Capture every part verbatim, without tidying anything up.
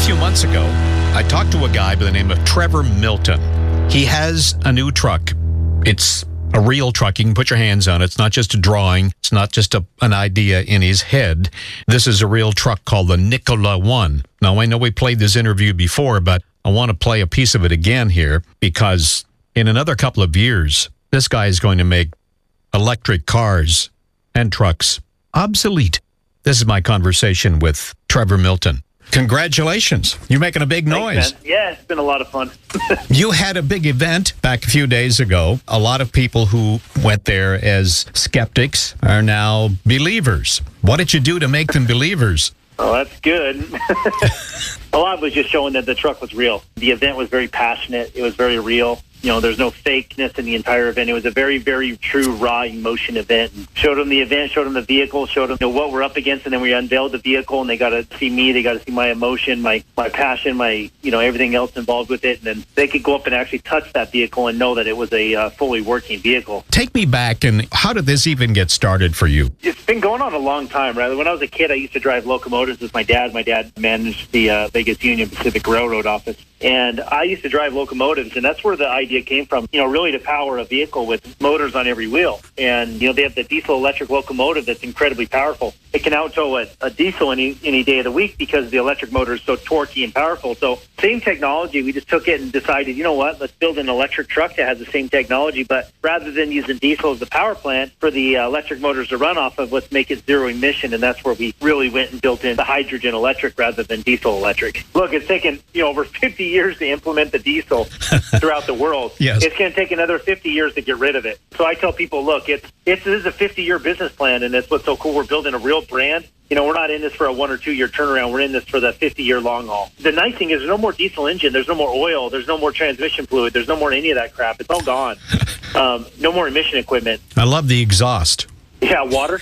few months ago, I talked to a guy by the name of Trevor Milton. He has a new truck. It's a real truck. You can put your hands on it. It's not just a drawing. It's not just a, an idea in his head. This is a real truck called the Nikola One. Now, I know we played this interview before, but I want to play a piece of it again here because in another couple of years, this guy is going to make electric cars and trucks obsolete. This is my conversation with Trevor Milton. Congratulations. You're making a big noise. Thanks, man. Yeah, it's been a lot of fun. You had a big event back a few days ago. A lot of people who went there as skeptics are now believers. What did you do to make them believers? Oh, that's good. A lot was just showing that the truck was real. The event was very passionate. It was very real. You know, there's no fakeness in the entire event. It was a very, very true, raw emotion event. And showed them the event, showed them the vehicle, showed them you know, what we're up against, and then we unveiled the vehicle, and they got to see me. They got to see my emotion, my, my passion, my, you know, everything else involved with it. And then they could go up and actually touch that vehicle and know that it was a uh, fully working vehicle. Take me back, and how did this even get started for you? It's been going on a long time, right? When I was a kid, I used to drive locomotives with my dad. My dad managed the uh, Vegas Union Pacific Railroad office. And I used to drive locomotives, and that's where the idea came from, you know, really to power a vehicle with motors on every wheel. And, you know, they have the diesel-electric locomotive that's incredibly powerful. It can out-tow a, a diesel any, any day of the week because the electric motor is so torquey and powerful. So same technology, we just took it and decided, you know what, let's build an electric truck that has the same technology, but rather than using diesel as the power plant for the uh, electric motors to run off of, let's make it zero emission. And that's where we really went and built in the hydrogen electric rather than diesel electric. Look, it's taken, you know, over fifty years to implement the diesel throughout the world. Yes. It's going to take another fifty years to get rid of it. So I tell people, look, it's, it's this is a fifty-year business plan, and that's what's so cool. We're building a real brand. You know, we're not in this for a one or two year turnaround. We're in this for the fifty-year long haul. The nice thing is there's no more diesel engine. There's no more oil. There's no more transmission fluid. There's no more any of that crap. It's all gone. Um, no more emission equipment. I love the exhaust. Yeah, water.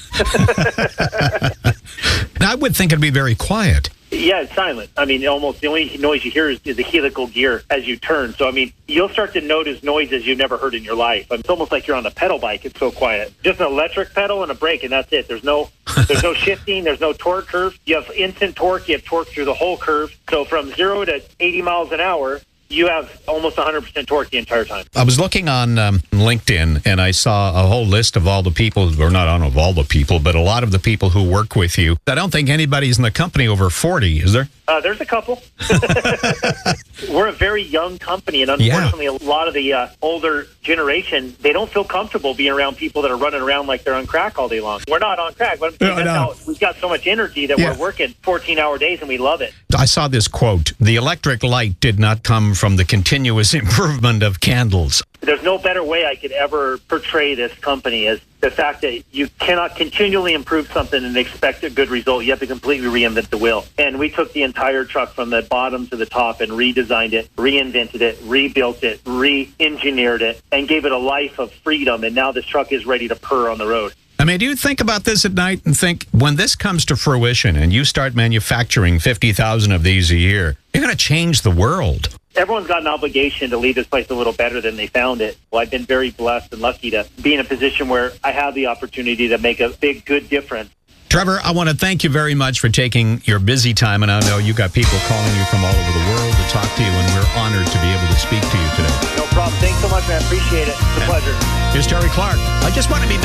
Now, I would think it'd be very quiet. Yeah, it's silent. I mean, almost the only noise you hear is, is the helical gear as you turn. So, I mean, you'll start to notice noises you've never heard in your life. It's almost like you're on a pedal bike. It's so quiet. Just an electric pedal and a brake, and that's it. There's no there's no shifting. There's no torque curve. You have instant torque. You have torque through the whole curve. So from zero to eighty miles an hour, you have almost one hundred percent torque the entire time. I was looking on um, LinkedIn, and I saw a whole list of all the people, or not on of all the people, but a lot of the people who work with you. I don't think anybody's in the company over forty, is there? Uh, there's a couple. We're a very young company, and unfortunately, yeah. a lot of the uh, older generation, they don't feel comfortable being around people that are running around like they're on crack all day long. We're not on crack, but I'm saying no, that's no. how we've got so much energy that yeah. we're working fourteen-hour days, and we love it. I saw this quote, "The electric light did not come from the continuous improvement of candles." There's no better way I could ever portray this company as the fact that you cannot continually improve something and expect a good result. You have to completely reinvent the wheel. And we took the entire truck from the bottom to the top and redesigned it, reinvented it, rebuilt it, re-engineered it, and gave it a life of freedom. And now this truck is ready to purr on the road. I mean, do you think about this at night and think, when this comes to fruition and you start manufacturing fifty thousand of these a year, you're going to change the world? Everyone's got an obligation to leave this place a little better than they found it. Well, I've been very blessed and lucky to be in a position where I have the opportunity to make a big, good difference. Trevor, I want to thank you very much for taking your busy time, and I know you got people calling you from all over the world to talk to you, and we're honored to be able to speak to you today. No problem. Thanks so much, man. I appreciate it. It's a pleasure. Here's Terry Clark. I just want to be